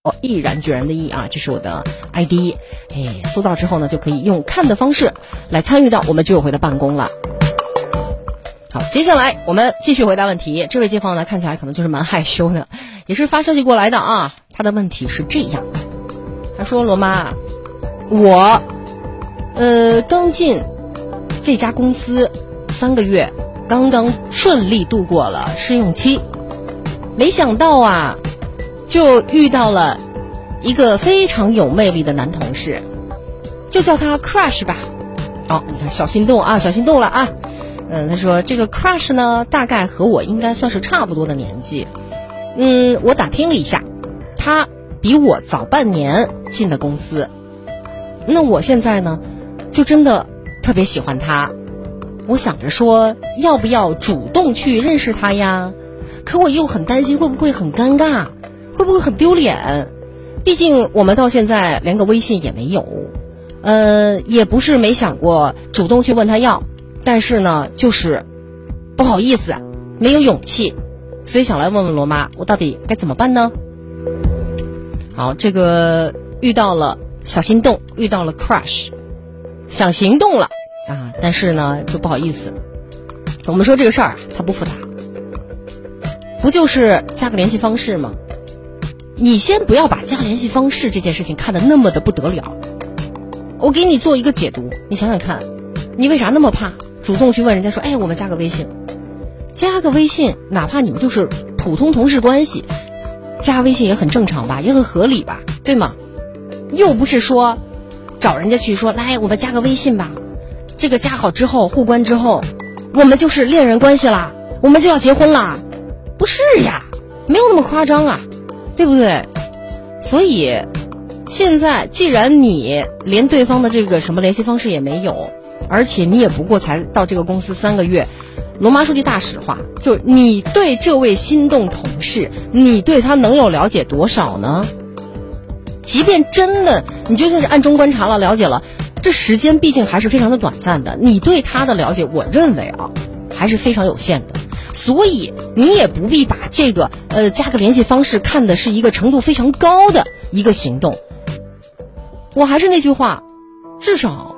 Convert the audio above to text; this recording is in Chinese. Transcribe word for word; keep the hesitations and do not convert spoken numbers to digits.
哦，毅然决然的毅啊，这是我的 I D， 哎，搜到之后呢，就可以用看的方式来参与到我们居委会的办公了。好，接下来我们继续回答问题。这位街坊呢，看起来可能就是蛮害羞的，也是发消息过来的啊。他的问题是这样，他说：罗妈，我呃刚进这家公司三个月，刚刚顺利度过了试用期，没想到啊。就遇到了一个非常有魅力的男同事，就叫他 Crush 吧。哦，你看小心动啊，小心动了啊。嗯，他说这个 Crush 呢，大概和我应该算是差不多的年纪。嗯，我打听了一下，他比我早半年进的公司。那我现在呢，就真的特别喜欢他。我想着说，要不要主动去认识他呀？可我又很担心会不会很尴尬。会不会很丢脸？毕竟我们到现在连个微信也没有，呃，也不是没想过主动去问他要，但是呢，就是不好意思，没有勇气，所以想来问问罗妈，我到底该怎么办呢？好，这个遇到了小心动，遇到了 crush， 想行动了啊，但是呢，就不好意思。我们说这个事儿啊，它不复杂，不就是加个联系方式吗？你先不要把加联系方式这件事情看得那么的不得了，我给你做一个解读，你想想看，你为啥那么怕主动去问人家说，哎，我们加个微信？加个微信，哪怕你们就是普通同事关系，加微信也很正常吧，也很合理吧，对吗？又不是说找人家去说，来，我们加个微信吧，这个加好之后，互关之后，我们就是恋人关系啦，我们就要结婚啦，不是呀，没有那么夸张啊。对不对？所以现在既然你连对方的这个什么联系方式也没有，而且你也不过才到这个公司三个月，罗妈说句大实话，就你对这位心动同事，你对他能有了解多少呢？即便真的你就算是暗中观察了，了解了，这时间毕竟还是非常的短暂的，你对他的了解，我认为啊还是非常有限的。所以你也不必把这个呃加个联系方式看的是一个程度非常高的一个行动。我还是那句话，至少